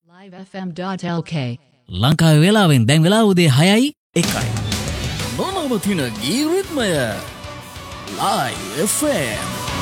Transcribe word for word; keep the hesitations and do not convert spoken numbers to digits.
live f m dot l k ලංකාවේ වෙලාවෙන් දැන් වෙලාව උදේ හයයි එකයි. නොනවතින ගී රිද්මය live F M